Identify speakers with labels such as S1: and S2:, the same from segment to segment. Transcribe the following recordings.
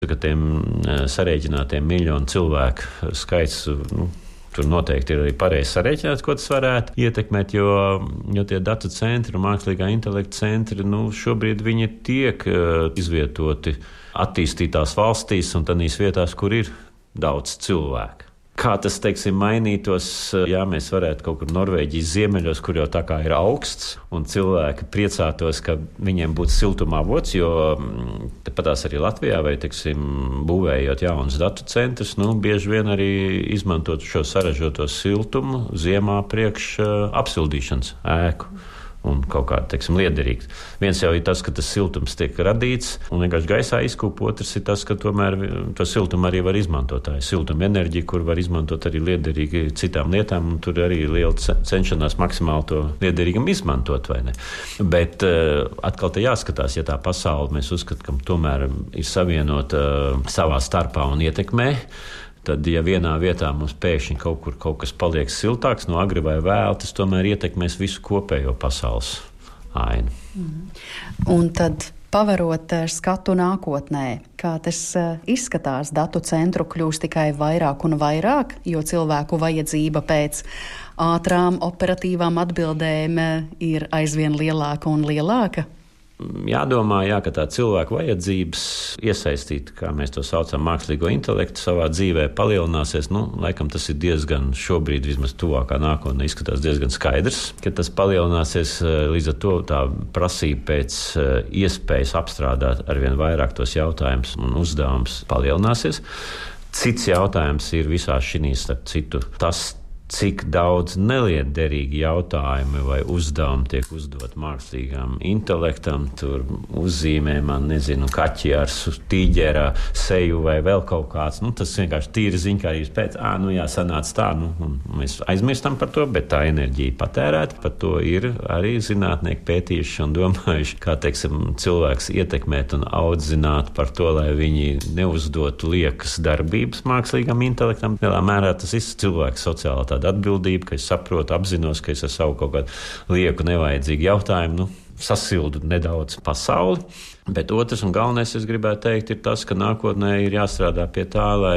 S1: ka tiem sarēķinātiem miljonu cilvēku skaits, tur noteikti ir arī pareizi sarēķināts, ko tas varētu ietekmēt, jo tie datu centri un mākslīgā intelekta centri, šobrīd viņi tiek izvietoti attīstītās valstīs un tādās vietās, kur ir daudz cilvēku. Kā tas, mainītos, ja mēs varētu kaut kur Norvēģijas ziemeļos, kur jau tā kā ir augsts, un cilvēki priecātos, ka viņiem būtu siltuma avots, jo tepatās arī Latvijā vai, būvējot jaunus datu centrus, bieži vien arī izmantot šo saražoto siltumu ziemā priekš apsildīšanas ēku. Un kaut kāda, liederīga. Viens jau ir tas, ka tas siltums tiek radīts un vienkārši gaisā izkūp, otrs ir tas, ka tomēr to siltumu arī var izmantot. Tā ir siltuma enerģija, kur var izmantot arī liederīgi citām lietām, un tur arī liela cenšanās maksimāli to liederīgam izmantot, vai ne? Bet atkal te jāskatās, ja tā pasaule mēs uzskatām, ka tomēr ir savienota savā starpā un ietekmē, tad, ja vienā vietā mums pēkšņi kaut kas paliek siltāks, no agri vai vēl, tas tomēr ietekmēs visu kopējo pasaules ainu.
S2: Un tad, pavarot skatu nākotnē, kā tas izskatās, datu centru kļūs tikai vairāk un vairāk, jo cilvēku vajadzība pēc ātrām operatīvām atbildēm ir aizvien lielāka un lielāka?
S1: Jādomā, ka tā cilvēka vajadzības iesaistīt, kā mēs to saucam, mākslīgo intelektu savā dzīvē palielināsies. Laikam tas ir diezgan šobrīd, vismaz tuvākā nākotnē, izskatās diezgan skaidrs, ka tas palielināsies. Līdz ar to tā prasība pēc iespējas apstrādāt arvien vairāk tos jautājumus un uzdevumus palielināsies. Cits jautājums ir visā šinīs, starp citu, tas, cik daudz nelietderīgi jautājumi vai uzdevumi tiek uzdot mākslīgām intelektam, tur uzzīmē man, kaķi ar tīģera seju vai vēl kaut kāds. Tas vienkārši tīri ziņkārības pēc, sanāca tā, un mēs aizmirstam par to, bet tā enerģija patērēta. Par to ir arī zinātnieki pētījuši un domājuši, kā, cilvēks ietekmēt un audzināt par to, lai viņi neuzdotu liekas darbības mākslīgam intelektam. Lielā mērā tas ir cilvēks sociālā atbildība, ka es saprotu, apzinos, ka es ar savu kaut kādu lieku nevajadzīgu jautājumu sasildu nedaudz pasauli. Bet otrs un galvenais, es gribētu teikt, ir tas, ka nākotnē ir jāstrādā pie tā, lai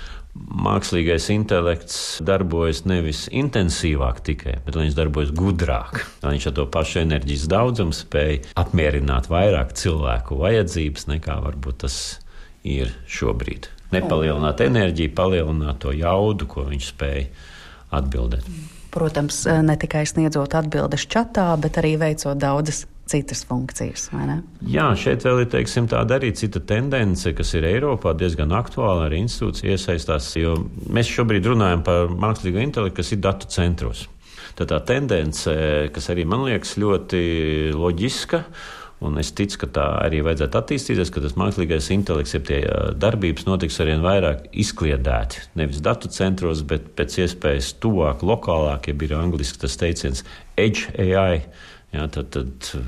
S1: mākslīgais intelekts darbojas nevis intensīvāk tikai, bet lai viņš darbojas gudrāk. Lai viņš ar to pašu enerģijas daudzumu spēj apmierināt vairāk cilvēku vajadzības, nekā varbūt tas ir šobrīd. Nepalielināt enerģiju, palielināt to jaudu, ko viņš spēj atbildēt.
S2: Protams, ne tikai sniedzot atbildes čatā, bet arī veicot daudzas citas funkcijas, vai ne?
S1: Jā, šeit vēl ir, tāda arī cita tendence, kas ir Eiropā diezgan aktuāla, arī institūcija iesaistās, jo mēs šobrīd runājam par mākslīgo intelektu, kas ir datu centros. Tad tā tendence, kas arī man liekas ļoti loģiska, un es ticu, ka tā arī vajadzētu attīstīties, ka tas mākslīgais intelekts, ja tie darbības notiks arvien vairāk izkliedēti. Nevis datu centros, bet pēc iespējas tuvāk, lokālāk, ja ir angliski tas teiciens edge AI, tad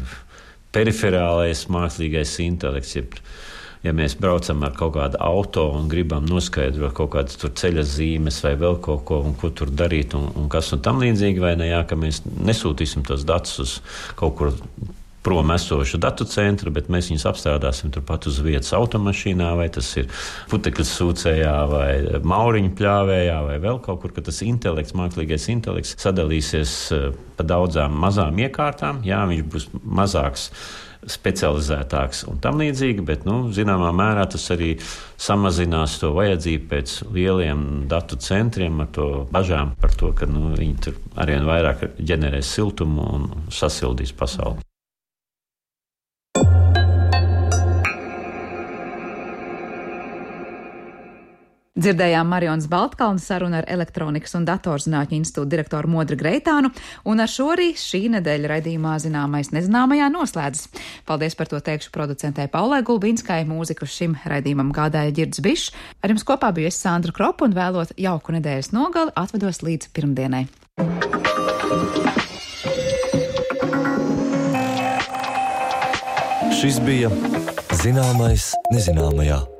S1: periferālais mākslīgais intelekts, ja mēs braucam ar kaut kādu auto un gribam noskaidrot kaut kādas tur ceļa zīmes vai vēl kaut ko, un ko tur darīt, un kas un tam līdzīgi, vai ne, ka mēs nesūtīsim tos datus uz kaut kur prom esošu datu centru, bet mēs viņus apstrādāsim turpat uz vietas automašīnā, vai tas ir putekļu sūcējā, vai mauriņu pļāvējā, vai vēl kaut kur, ka tas intelekts, mākslīgais intelekts sadalīsies pa daudzām mazām iekārtām. Jā, viņš būs mazāks, specializētāks un tam līdzīgi, bet, zināmā mērā tas arī samazinās to vajadzību pēc lieliem datu centriem ar to bažām par to, ka viņi tur arvien vairāk ģenerēs siltumu un sasildīs pasauli.
S3: Dzirdējām Marijonas Baltkalnes sarunu ar Elektronikas un datorzinātņu institūta direktoru Modri Greitānu, un ar šo arī šī nedēļa raidījumā Zināmais nezināmajā noslēdzas. Paldies par to teikšu producentei Paulai Gulbinskai, mūziku šim raidījumam gādāja Ģirds Bišs. Ar jums kopā biju es Sandra Kropa un vēlot jauku nedēļas nogali atvedos līdz pirmdienai.
S4: Šis bija Zināmais nezināmajā.